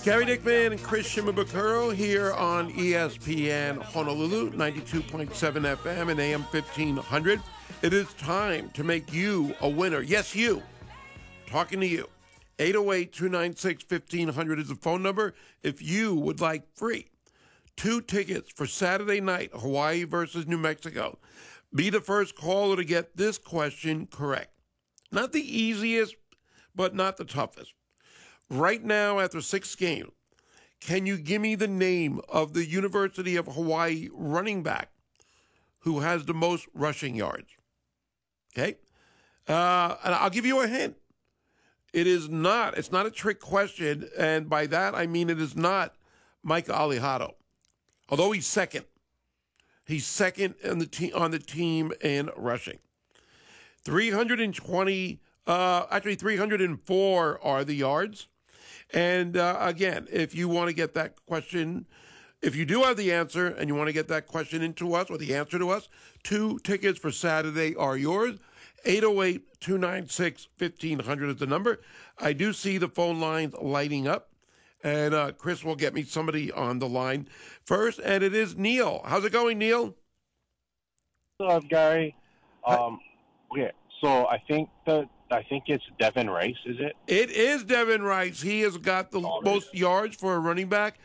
Gary Dickman and Chris Shimabukuro here on ESPN Honolulu, 92.7 FM and AM 1500. It is time to make you a winner. Yes, you. Talking to you. 808-296-1500 is the phone number if you would like free 2 tickets for Saturday night, Hawaii versus New Mexico. Be the first caller to get this question correct. Not the easiest, but not the toughest. Right now, after 6 games, can you give me the name of the University of Hawaii running back who has the most rushing yards? Okay? And I'll give you a hint. It's not a trick question, and by that I mean it is not Micah Alejado. Although he's second. He's second on the team in rushing. 304 are the yards. And again, if you want to get that question, if you do have the answer and you want to get that question into us or the answer to us, 2 tickets for Saturday are yours. 808-296-1500 is the number. I do see the phone lines lighting up, and Chris will get me somebody on the line first, and it is Neil. How's it going, Neil? What's up, Gary? Okay, so I think it's Devin Rice, is it? It is Devin Rice. He has got the most yards for a running back,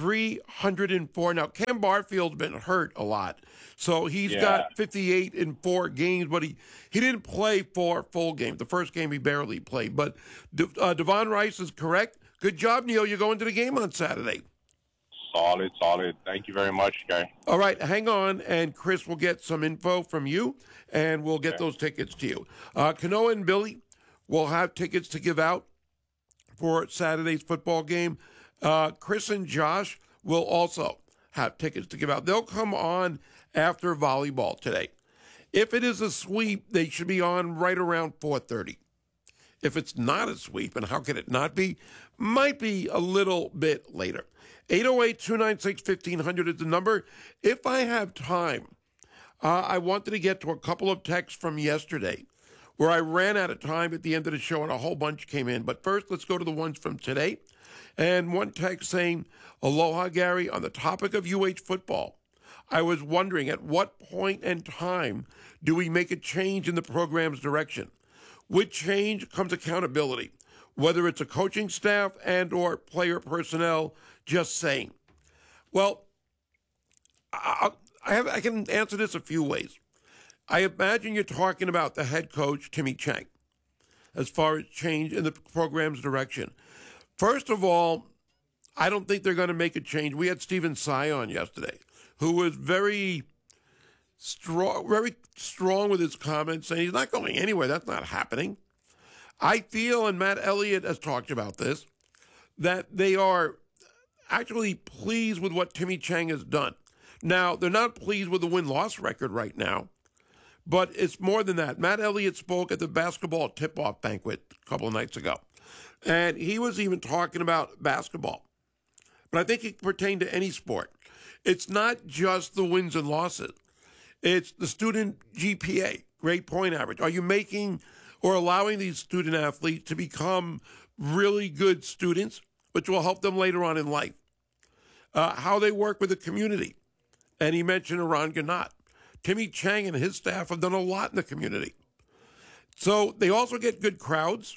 304. Now, Cam Barfield's been hurt a lot, so he's got 58 in 4 games, but he didn't play 4 full games. The first game he barely played, but Devon Rice is correct. Good job, Neil. You're going to the game on Saturday. Solid. Thank you very much, Gary. All right, hang on, and Chris will get some info from you, and we'll get those tickets to you. Kanoa and Billy will have tickets to give out for Saturday's football game. Chris and Josh will also have tickets to give out. They'll come on after volleyball today. If it is a sweep, they should be on right around 4:30. If it's not a sweep, and how can it not be, might be a little bit later. 808-296-1500 is the number. If I have time, I wanted to get to a couple of texts from yesterday where I ran out of time at the end of the show and a whole bunch came in. But first, let's go to the ones from today. And one text saying, "Aloha, Gary, on the topic of UH football, I was wondering at what point in time do we make a change in the program's direction? With change comes accountability, whether it's a coaching staff and or player personnel, just saying." Well, I can answer this a few ways. I imagine you're talking about the head coach, Timmy Chang, as far as change in the program's direction. First of all, I don't think they're going to make a change. We had Stephen Tsai on yesterday, who was very strong with his comments, saying he's not going anywhere. That's not happening. I feel, and Matt Elliott has talked about this, that they are actually pleased with what Timmy Chang has done. Now, they're not pleased with the win-loss record right now, but it's more than that. Matt Elliott spoke at the basketball tip-off banquet a couple of nights ago, and he was even talking about basketball. But I think it pertained to any sport. It's not just the wins and losses. It's the student GPA, grade point average. Are you making or allowing these student athletes to become really good students, which will help them later on in life? How they work with the community. And he mentioned Eran Ganot. Timmy Chang and his staff have done a lot in the community. So they also get good crowds.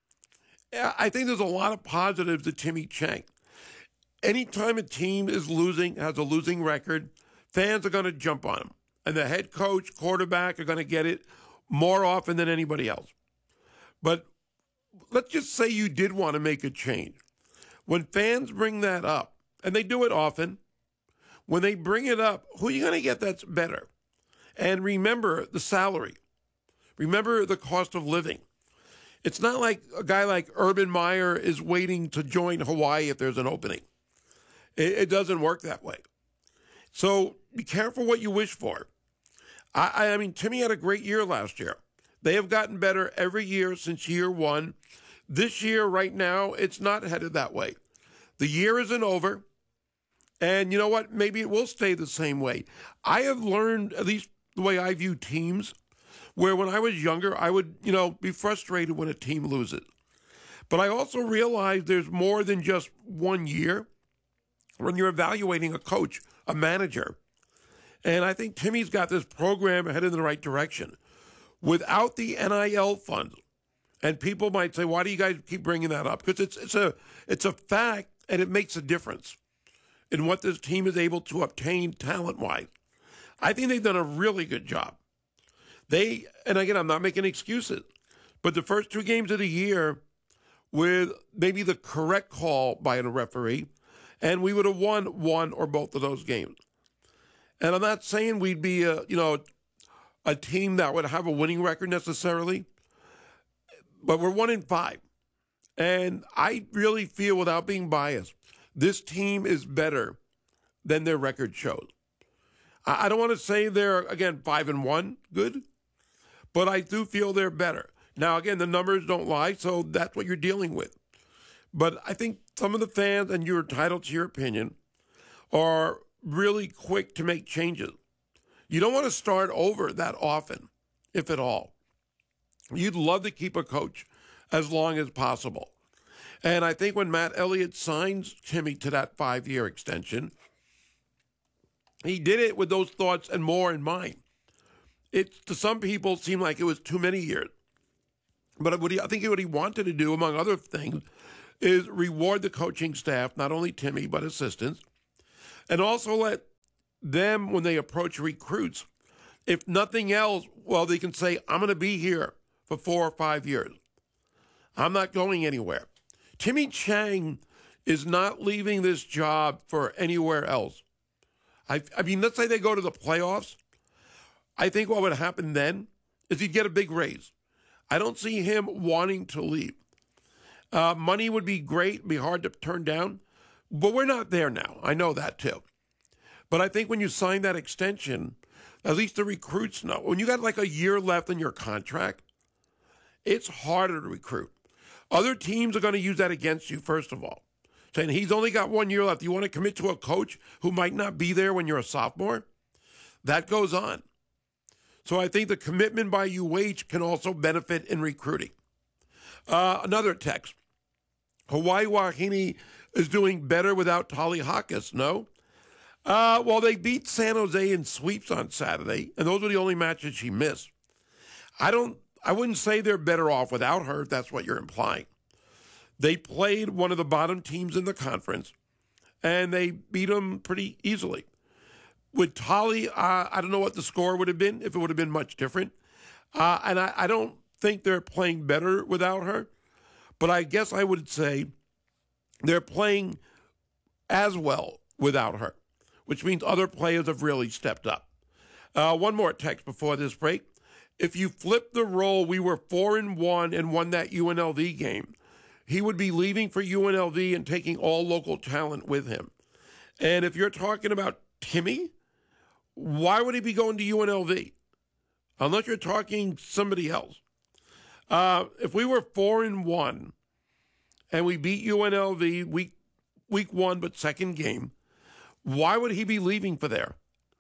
I think there's a lot of positives to Timmy Chang. Anytime a team is losing, has a losing record, fans are going to jump on him. And the head coach, quarterback are going to get it more often than anybody else. But let's just say you did want to make a change. When fans bring that up, and they do it often, when they bring it up, who are you going to get that's better? And remember the salary. Remember the cost of living. It's not like a guy like Urban Meyer is waiting to join Hawaii if there's an opening. It doesn't work that way. So be careful what you wish for. I mean, Timmy had a great year last year. They have gotten better every year since year one. This year, right now, it's not headed that way. The year isn't over. And you know what? Maybe it will stay the same way. I have learned, at least the way I view teams, where when I was younger, I would, be frustrated when a team loses. But I also realize there's more than just 1 year when you're evaluating a coach, a manager. And I think Timmy's got this program headed in the right direction. Without the NIL funds, and people might say, why do you guys keep bringing that up? Because it's a fact, and it makes a difference in what this team is able to obtain talent-wise. I think they've done a really good job. And again, I'm not making excuses, but the first 2 games of the year with maybe the correct call by a referee, and we would have won one or both of those games. And I'm not saying we'd be a team that would have a winning record necessarily, but we're 1-5. And I really feel, without being biased, this team is better than their record shows. I don't want to say they're, again, 5-1 good, but I do feel they're better. Now, again, the numbers don't lie, so that's what you're dealing with. But I think some of the fans, and you're entitled to your opinion, are really quick to make changes. You don't want to start over that often, if at all. You'd love to keep a coach as long as possible. And I think when Matt Elliott signs Timmy to that 5-year extension, he did it with those thoughts and more in mind. It, to some people, seemed like it was too many years. But I think what he wanted to do, among other things, is reward the coaching staff, not only Timmy, but assistants, and also let them, when they approach recruits, if nothing else, well, they can say, I'm going to be here for 4 or 5 years. I'm not going anywhere. Timmy Chang is not leaving this job for anywhere else. I mean, let's say they go to the playoffs. I think what would happen then is he'd get a big raise. I don't see him wanting to leave. Money would be great, be hard to turn down, but we're not there now. I know that too. But I think when you sign that extension, at least the recruits know. When you got like a year left in your contract, it's harder to recruit. Other teams are going to use that against you, first of all. Saying he's only got 1 year left. You want to commit to a coach who might not be there when you're a sophomore? That goes on. So I think the commitment by UH can also benefit in recruiting. Another text. Hawaii Wahine is doing better without Tali Hawkins, no? Well, they beat San Jose in sweeps on Saturday, and those were the only matches she missed. I wouldn't say they're better off without her, if that's what you're implying. They played one of the bottom teams in the conference, and they beat them pretty easily. With Tali, I don't know what the score would have been, if it would have been much different. And I don't think they're playing better without her, but I guess I would say they're playing as well without her, which means other players have really stepped up. One more text before this break. If you flip the role, we were 4-1 and won that UNLV game. He would be leaving for UNLV and taking all local talent with him. And if you're talking about Timmy, why would he be going to UNLV? Unless you're talking somebody else. If we were 4-1 and we beat UNLV week 1, but second game, why would he be leaving for there?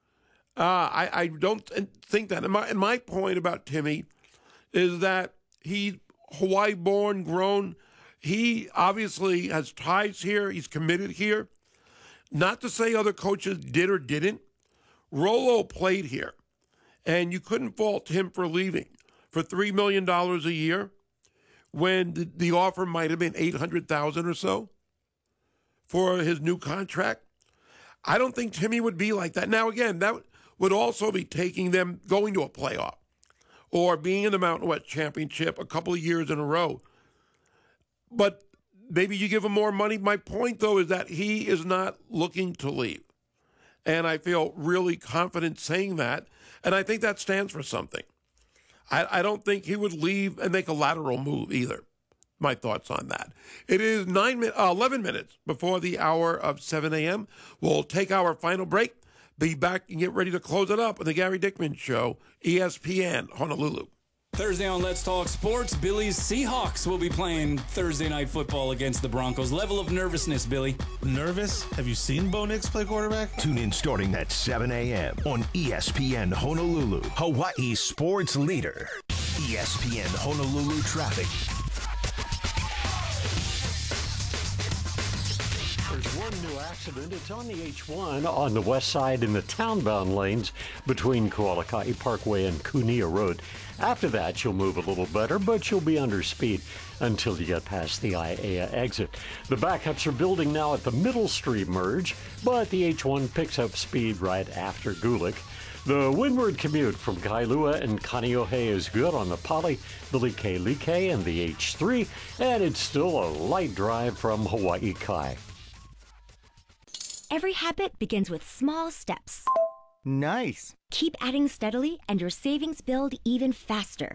I don't think that. And my point about Timmy is that he's Hawaii-born, grown. He obviously has ties here. He's committed here. Not to say other coaches did or didn't. Rolo played here, and you couldn't fault him for leaving for $3 million a year when the offer might have been $800,000 or so for his new contract. I don't think Timmy would be like that. Now, again, that would also be taking them going to a playoff or being in the Mountain West Championship a couple of years in a row. But maybe you give him more money. My point, though, is that he is not looking to leave. And I feel really confident saying that. And I think that stands for something. I don't think he would leave and make a lateral move either. My thoughts on that. It is 11 minutes before the hour of 7 a.m. We'll take our final break, be back and get ready to close it up on the Gary Dickman Show, ESPN Honolulu. Thursday on Let's Talk Sports, Billy's Seahawks will be playing Thursday night football against the Broncos. Level of nervousness, Billy. Nervous? Have you seen Bo Nix play quarterback? Tune in starting at 7 a.m. on ESPN Honolulu, Hawaii's sports leader. ESPN Honolulu traffic. There's one new accident. It's on the H1 on the west side in the townbound lanes between Kualakai Parkway and Kunia Road. After that, you'll move a little better, but you'll be under speed until you get past the Aiea exit. The backups are building now at the Middle Street merge, but the H1 picks up speed right after Gulick. The windward commute from Kailua and Kaneohe is good on the Pali, the Like and the H3, and it's still a light drive from Hawaii Kai. Every habit begins with small steps. Nice. Keep adding steadily and your savings build even faster.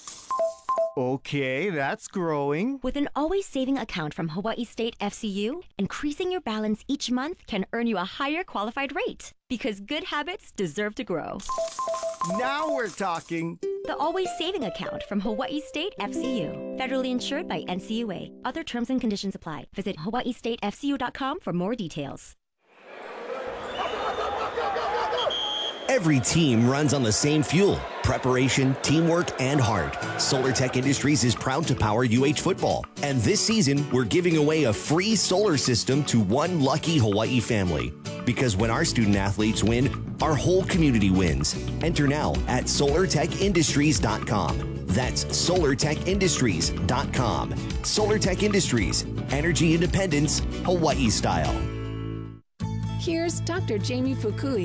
Okay, that's growing. With an always saving account from Hawaii State FCU, increasing your balance each month can earn you a higher qualified rate. Because good habits deserve to grow. Now we're talking. The Always Saving Account from Hawaii State FCU. Federally insured by NCUA. Other terms and conditions apply. Visit hawaiistatefcu.com for more details. Every team runs on the same fuel, preparation, teamwork, and heart. SolarTech Industries is proud to power UH football. And this season, we're giving away a free solar system to one lucky Hawaii family. Because when our student athletes win, our whole community wins. Enter now at SolarTechIndustries.com. That's SolarTechIndustries.com. SolarTech Industries, energy independence, Hawaii style. Here's Dr. Jamie Fukui